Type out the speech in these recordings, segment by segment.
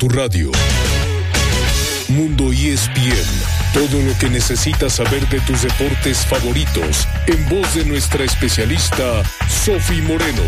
tu radio. Mundo ESPN, todo lo que necesitas saber de tus deportes favoritos, en voz de nuestra especialista, Sofi Moreno.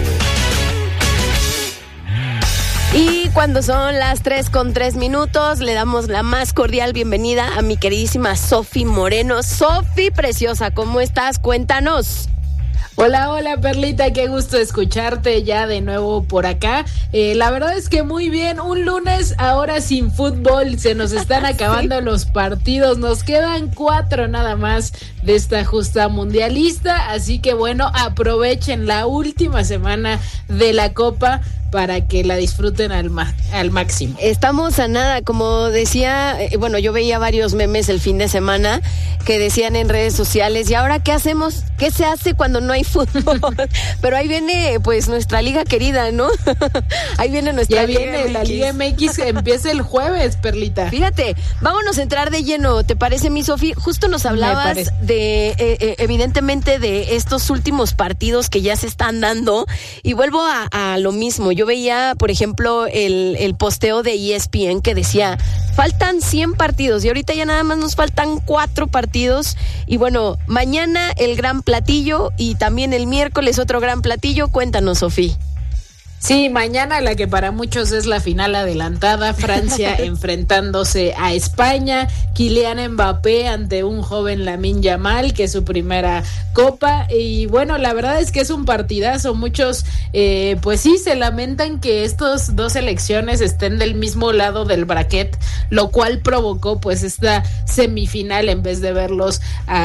Y cuando son las 3:03, le damos la más cordial bienvenida a mi queridísima Sofi Moreno. Sofi, preciosa, ¿cómo estás? Cuéntanos. Hola Perlita, qué gusto escucharte ya de nuevo por acá. La verdad es que muy bien, un lunes ahora sin fútbol, se nos están acabando los partidos, nos quedan 4 nada más de esta justa mundialista, así que bueno, aprovechen la última semana de la Copa para que la disfruten al máximo. Estamos a nada, como decía, yo veía varios memes el fin de semana que decían en redes sociales, ¿y ahora qué hacemos? ¿Qué se hace cuando no hay fútbol? Pero ahí viene pues nuestra liga querida, ¿no? Ahí viene nuestra liga MX. La Liga MX empieza el jueves, Perlita. Fíjate, vámonos a entrar de lleno, ¿te parece, mi Sofi? Justo nos hablabas de, evidentemente, de estos últimos partidos que ya se están dando, y vuelvo a lo mismo. Yo veía, por ejemplo, el posteo de ESPN que decía, faltan 100 partidos y ahorita ya nada más nos faltan 4 partidos, y bueno, mañana el gran platillo y también el miércoles otro gran platillo. Cuéntanos, Sofi. Sí, mañana la que para muchos es la final adelantada, Francia enfrentándose a España, Kylian Mbappé ante un joven Lamine Yamal, que es su primera Copa, y bueno, la verdad es que es un partidazo. Muchos pues sí se lamentan que estos dos selecciones estén del mismo lado del bracket, lo cual provocó pues esta semifinal en vez de verlos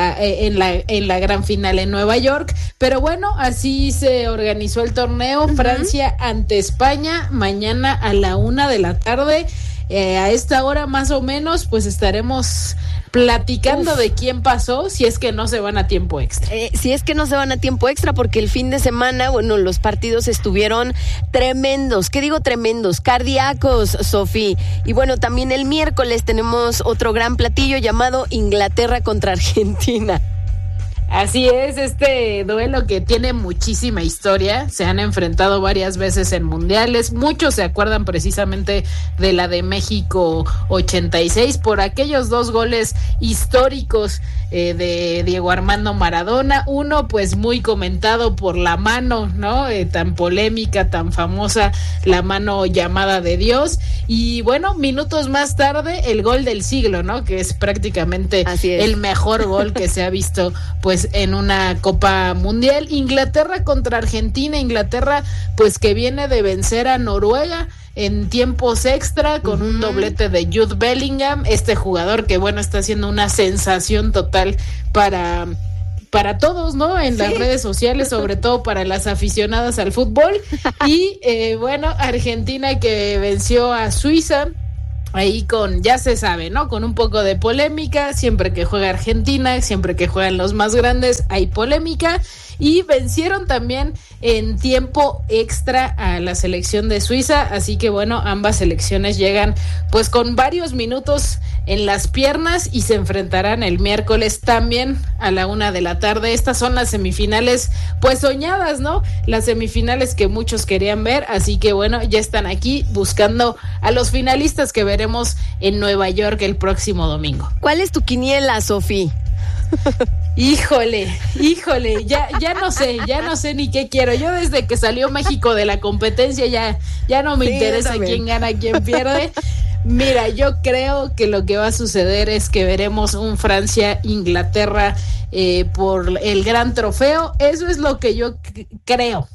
en la gran final en Nueva York, pero bueno, así se organizó el torneo. Francia ante España mañana a la 1:00 p.m. A esta hora más o menos pues estaremos platicando de quién pasó, si es que no se van a tiempo extra. Si es que no se van a tiempo extra, porque el fin de semana, los partidos estuvieron tremendos. ¿Qué digo tremendos? Cardíacos, Sofi. Y bueno, también el miércoles tenemos otro gran platillo llamado Inglaterra contra Argentina. Así es, este duelo que tiene muchísima historia, se han enfrentado varias veces en mundiales, muchos se acuerdan precisamente de la de México 86 por aquellos 2 goles históricos de Diego Armando Maradona, uno pues muy comentado por la mano, ¿no? Tan polémica, tan famosa, la mano llamada de Dios, y bueno, minutos más tarde el gol del siglo, ¿no? Que es prácticamente el mejor gol que se ha visto pues en una Copa Mundial. Inglaterra contra Argentina, Inglaterra pues que viene de vencer a Noruega en tiempos extra con un doblete de Jude Bellingham, este jugador que bueno, está haciendo una sensación total para todos, ¿no? En las redes sociales, sobre todo para las aficionadas al fútbol. Y bueno, Argentina que venció a Suiza, ahí ya se sabe, ¿no? Con un poco de polémica, siempre que juega Argentina, siempre que juegan los más grandes, hay polémica, y vencieron también en tiempo extra a la selección de Suiza, así que bueno, ambas selecciones llegan pues con varios minutos en las piernas y se enfrentarán el miércoles también a la 1:00 p.m. Estas son las semifinales pues soñadas, ¿no? Las semifinales que muchos querían ver, así que bueno, ya están aquí buscando a los finalistas que veremos en Nueva York el próximo domingo. ¿Cuál es tu quiniela, Sofi? Híjole, ya no sé ni qué quiero. Yo desde que salió México de la competencia ya no me interesa quién gana, quién pierde. Mira, yo creo que lo que va a suceder es que veremos un Francia-Inglaterra por el gran trofeo. Eso es lo que yo creo.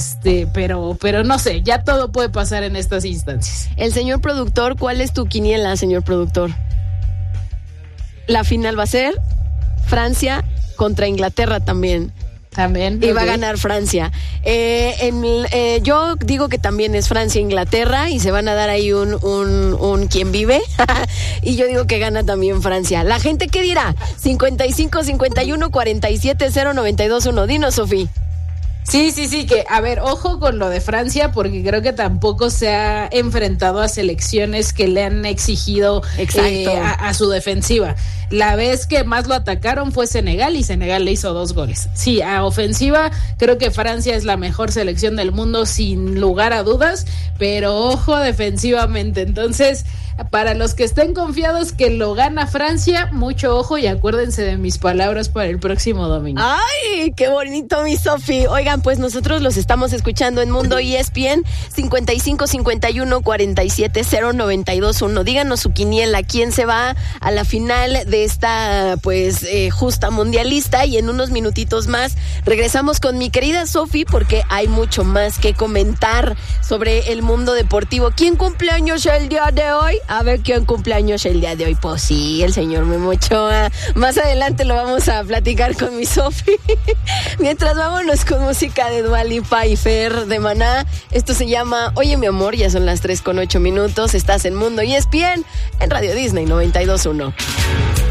Pero no sé, ya todo puede pasar en estas instancias. El señor productor, ¿cuál es tu quiniela, señor productor? La final va a ser Francia contra Inglaterra también. Y va a ganar Francia. Yo digo que también es Francia-Inglaterra y se van a dar ahí un quien vive. Y yo digo que gana también Francia. ¿La gente qué dirá? 55 51 47 0 92 1. Dinos, Sofi. Sí, que a ver, ojo con lo de Francia, porque creo que tampoco se ha enfrentado a selecciones que le han exigido a su defensiva. La vez que más lo atacaron fue Senegal, y Senegal le hizo 2 goles. Sí, a ofensiva creo que Francia es la mejor selección del mundo sin lugar a dudas, pero ojo defensivamente. Entonces, para los que estén confiados que lo gana Francia, mucho ojo y acuérdense de mis palabras para el próximo domingo. ¡Ay, qué bonito, mi Sofi! Oigan, pues nosotros los estamos escuchando en Mundo ESPN 5551-470921. Díganos su quiniela, quién se va a la final de esta justa mundialista, y en unos minutitos más regresamos con mi querida Sofi porque hay mucho más que comentar sobre el mundo deportivo. ¿Quién cumple años el día de hoy? A ver, ¿quién cumple años el día de hoy? Pues sí, el señor Memo Ochoa. Más adelante lo vamos a platicar con mi Sofi. Mientras, vámonos con música de Dua Lipa y Fer de Maná. Esto se llama Oye mi amor, ya son las 3:08. Estás en Mundo ESPN en Radio Disney 92.1.